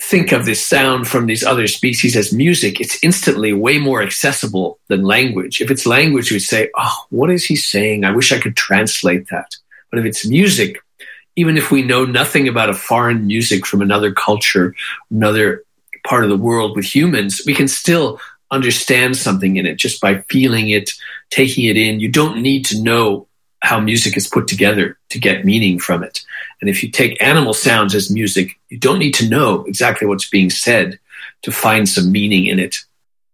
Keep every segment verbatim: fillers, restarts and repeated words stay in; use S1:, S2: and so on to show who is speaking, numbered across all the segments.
S1: think of this sound from these other species as music, it's instantly way more accessible than language. If it's language, we say, oh, what is he saying? I wish I could translate that. But if it's music, even if we know nothing about a foreign music from another culture, another part of the world with humans, we can still understand something in it just by feeling it, taking it in. You don't need to know how music is put together to get meaning from it. And if you take animal sounds as music, you don't need to know exactly what's being said to find some meaning in it.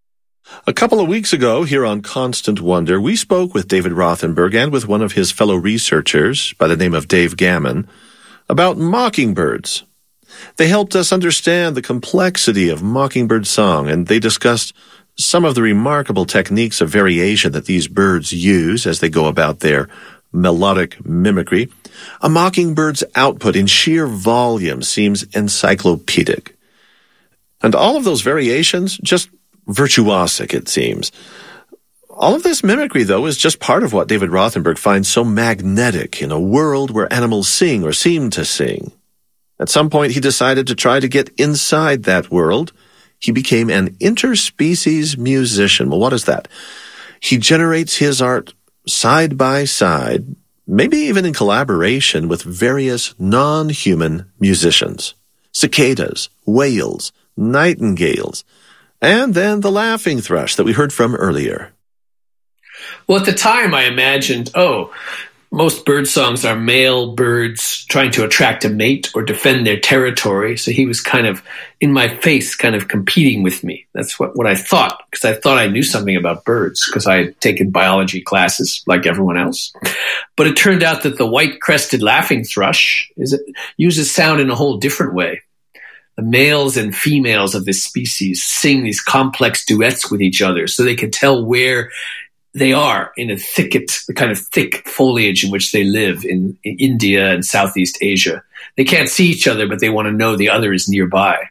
S2: A couple of weeks ago, here on Constant Wonder, we spoke with David Rothenberg and with one of his fellow researchers by the name of Dave Gammon about mockingbirds. They helped us understand the complexity of mockingbird song, and they discussed some of the remarkable techniques of variation that these birds use as they go about their melodic mimicry. A mockingbird's output in sheer volume seems encyclopedic. And all of those variations, just virtuosic, it seems. All of this mimicry, though, is just part of what David Rothenberg finds so magnetic in a world where animals sing or seem to sing. At some point, he decided to try to get inside that world. He became an interspecies musician. Well, what is that? He generates his art side by side, maybe even in collaboration with various non-human musicians. Cicadas, whales, nightingales, and then the laughing thrush that we heard from earlier.
S1: Well, at the time, I imagined, oh, most bird songs are male birds trying to attract a mate or defend their territory. So he was kind of in my face, kind of competing with me. That's what, what I thought, because I thought I knew something about birds, because I had taken biology classes like everyone else. But it turned out that the white-crested laughing thrush is, uses sound in a whole different way. The males and females of this species sing these complex duets with each other so they can tell where they are in a thicket, the kind of thick foliage in which they live in, in India and Southeast Asia. They can't see each other, but they want to know the other is nearby.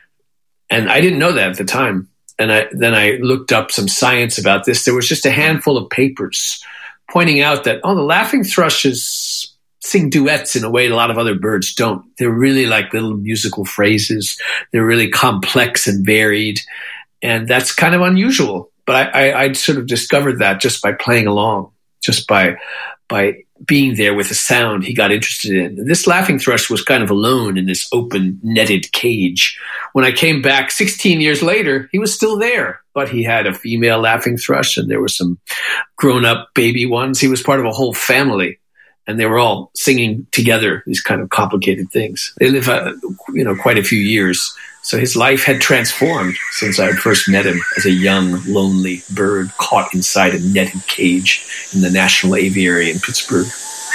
S1: And I didn't know that at the time. And I, then I looked up some science about this. There was just a handful of papers pointing out that, oh, the laughing thrushes sing duets in a way a lot of other birds don't. They're really like little musical phrases. They're really complex and varied. And that's kind of unusual. But I, I, I'd sort of discovered that just by playing along, just by by being there with the sound he got interested in. This laughing thrush was kind of alone in this open, netted cage. When I came back sixteen years later, he was still there, but he had a female laughing thrush, and there were some grown-up baby ones. He was part of a whole family, and they were all singing together, these kind of complicated things. They live, uh, you know, quite a few years. So his life had transformed since I had first met him as a young, lonely bird caught inside a netted cage in the National Aviary in Pittsburgh.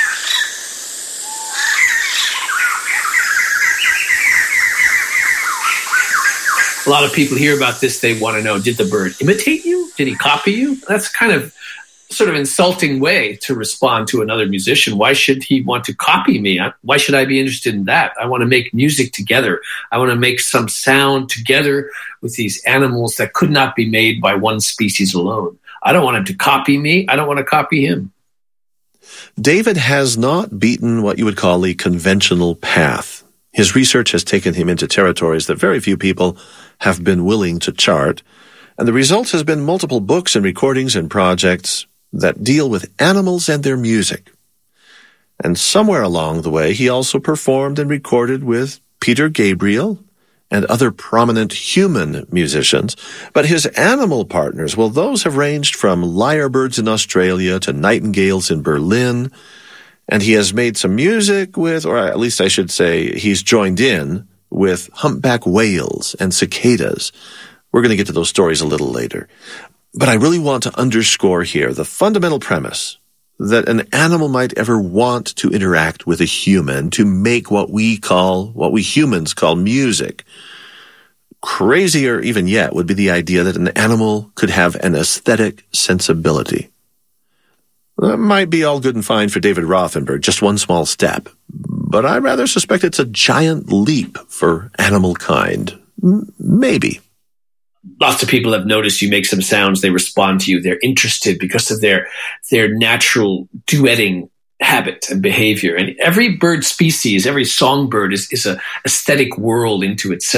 S1: A lot of people hear about this. They want to know, did the bird imitate you? Did he copy you? That's kind of sort of insulting way to respond to another musician. Why should he want to copy me? Why should I be interested in that? I want to make music together. I want to make some sound together with these animals that could not be made by one species alone. I don't want him to copy me. I don't want to copy him.
S2: David has not beaten what you would call a conventional path. His research has taken him into territories that very few people have been willing to chart, and the result has been multiple books and recordings and projects that deal with animals and their music. And somewhere along the way, he also performed and recorded with Peter Gabriel and other prominent human musicians. But his animal partners, well, those have ranged from lyrebirds in Australia to nightingales in Berlin. And he has made some music with, or at least I should say, he's joined in with humpback whales and cicadas. We're going to get to those stories a little later. But I really want to underscore here the fundamental premise that an animal might ever want to interact with a human to make what we call, what we humans call music. Crazier even yet would be the idea that an animal could have an aesthetic sensibility. That might be all good and fine for David Rothenberg, just one small step. But I rather suspect it's a giant leap for animal kind. M- maybe.
S1: Lots of people have noticed you make some sounds, they respond to you, they're interested because of their their natural duetting habit and behavior. And every bird species, every songbird is, is an aesthetic world into itself.